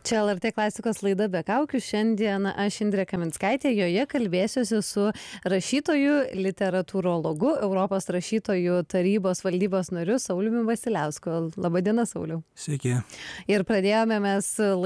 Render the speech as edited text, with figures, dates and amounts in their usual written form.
Čia LRT klasikos laida Be kaukių. Šiandien aš Indrė Kaminskaitė, joje kalbėsiuosi su rašytoju, literatūrologu, Europos rašytojų tarybos valdybos nariu Sauliumi Vasiliausku. Labadiena, Sauliau. Sveiki. Ir pradėjome mes